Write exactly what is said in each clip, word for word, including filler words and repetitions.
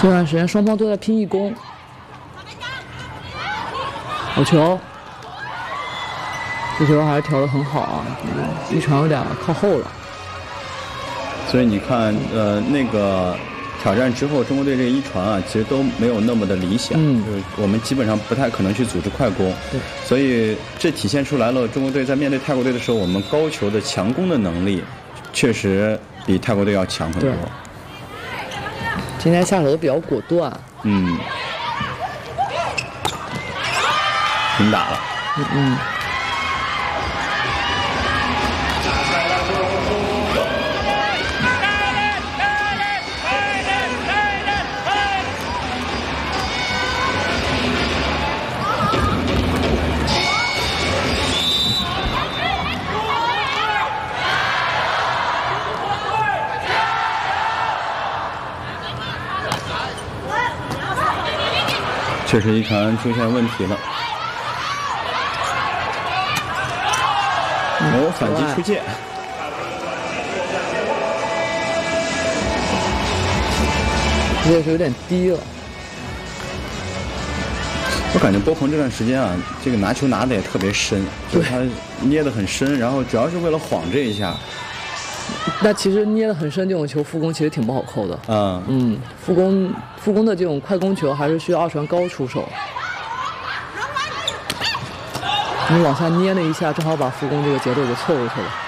这段时间双方都在拼一攻，好球，这球还是调得很好啊，一传有点靠后了。 所以你看，呃，那个挑战之后，中国队这个一传啊，其实都没有那么的理想， 嗯， 就是我们基本上不太可能去组织快攻， 对， 所以这体现出来了，中国队在面对泰国队的时候，我们高球的强攻的能力，确实比泰国队要强很多。 今天下手都比较果断， 嗯，平打了， 嗯嗯。 确实一传出现问题了，哦，反击出界， 这也是有点低了。 我感觉波鹏这段时间啊，这个拿球拿的也特别深，就是他捏得很深，然后主要是为了晃这一下。 那其实捏得很深这种球复攻其实挺不好扣的。 嗯嗯，复攻复攻的这种快攻球还是需要二传高出手。你往下捏了一下，正好把复攻这个节奏给凑过去了。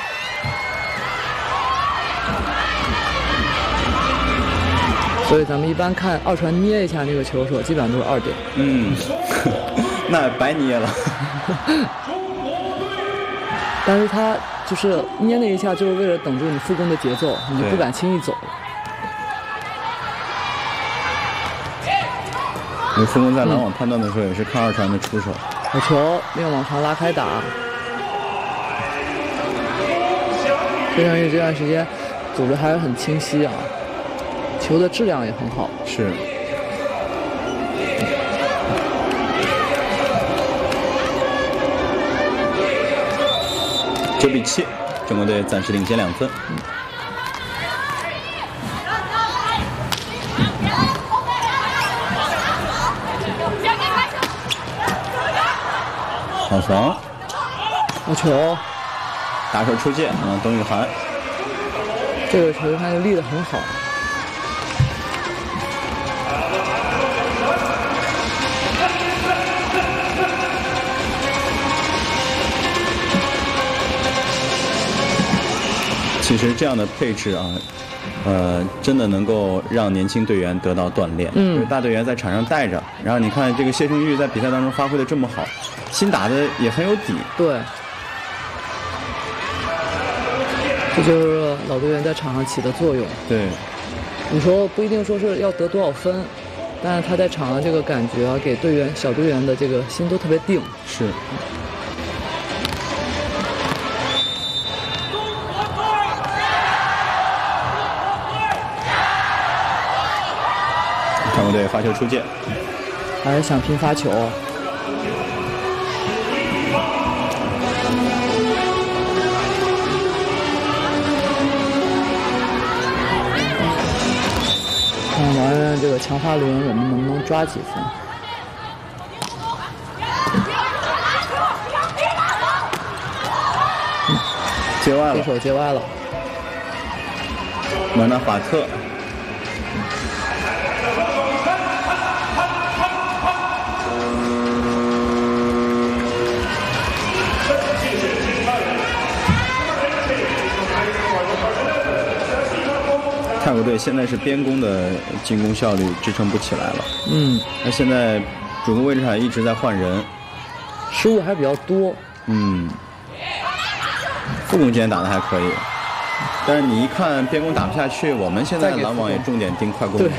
所以咱们一般看二传捏一下那个球的时候，基本上都是二点。 嗯，那白捏了。 但是他就是捏了一下，就是为了等住你复攻的节奏，你就不敢轻易走。 你复攻在拦网判断的时候，也是看二传的出手。 好球，没有往长拉开打。谢胜玉这段时间组织还是很清晰啊，球的质量也很好。 是。九比七，中国队暂时领先两分。嗯、好防， 好球， 打手出界，嗯，董雨涵， 这个球他就立得很好。 其实这样的配置啊，呃，真的能够让年轻队员得到锻炼。 嗯， 就是大队员在场上带着，然后你看这个谢胜玉在比赛当中发挥的这么好，心打的也很有底。 对，这就是老队员在场上起的作用。 对， 你说不一定说是要得多少分，但是他在场上这个感觉啊，给队员小队员的这个心都特别定。 是。泰国队发球出界， 还是想拼发球。看王源这个强发轮，我们能不能抓几分？ 嗯、接歪了， 对手接歪了。 莫纳法特。泰国队现在是边攻的进攻效率支撑不起来了。 嗯， 那现在主攻位置上一直在换人， 失误还是比较多。 嗯，副攻今天打的还可以，但是你一看边攻打不下去，我们现在拦网也重点盯快攻。 对。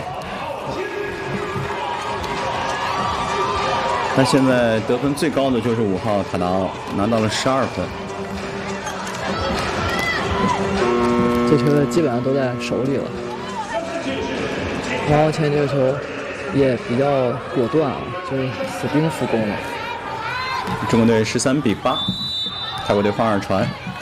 那现在得分最高的就是五号塔达奥，拿到了十二分。 这球基本上都在手里了。王浩谦这个球也比较果断啊，就是死盯复攻了。 中国队十三比八，泰国队换二传。